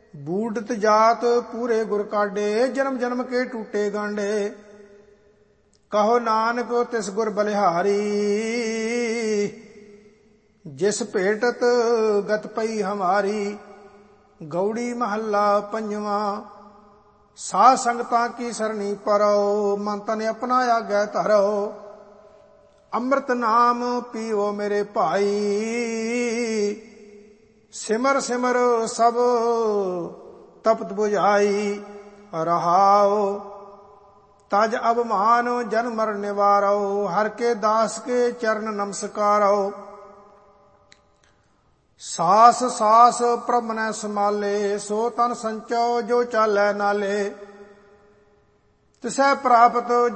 ਬੂੜਤ ਜਾਤ ਪੂਰੇ ਗੁਰ ਕਾਢੇ, ਜਨਮ ਜਨਮ ਕੇ ਟੂਟੇ ਗਾਂਡੇ। ਕਹੋ ਨਾਨਕ ਤਿਸ ਗੁਰ ਬਲਿਹਾਰੀ, ਜਿਸ ਭੇਟਤ ਗਤ ਪਈ ਹਮਾਰੀ। ਗੌੜੀ ਮਹੱਲਾ ਪੰਜਵਾਂ। ਸਾਧ ਸੰਗਤਾਂ ਕੀ ਸਰਣੀ ਪਰੋ, ਮਨ ਤਨ ਆਪਣਾ ਆਗੈ ਧਰੋ। ਅੰਮ੍ਰਿਤ ਨਾਮ ਪੀਓ ਮੇਰੇ ਭਾਈ, ਸਿਮਰ ਸਿਮਰ ਸਭ ਤਪਤ ਬੁਝਾਈ। ਰਹਾਉ ਤਜ ਅਭਮਾਨ ਜਨ ਮਰ ਨਿਵਾਰੋ, ਹਰ ਕੇ ਦਾਸ ਕੇ ਚਰਨ ਨਮਸਕਾਰੋ। ਸਾਸ ਸਾਸ ਪ੍ਰਭ ਨੈ ਸਮਾਲੇ, ਸੋ ਤਨ ਸੰਚੋ ਜੋ ਚਾਲੈ ਨਾਲੇ। ਤਿਸੈ ਪ੍ਰਾਪਤ